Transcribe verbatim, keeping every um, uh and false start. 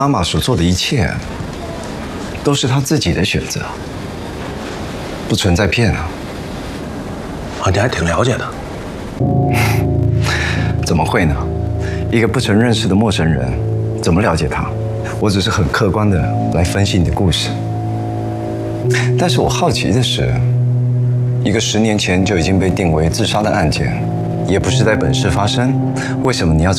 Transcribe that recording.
妈妈所做的一切，都是她自己的选择，不存在骗啊。 啊，你还挺了解的。 怎么会呢？一个不曾认识的陌生人，怎么了解他？我只是很客观的来分析你的故事。但是我好奇的是，一个十年前就已经被定为自杀的案件，也不是在本市发生，为什么你要走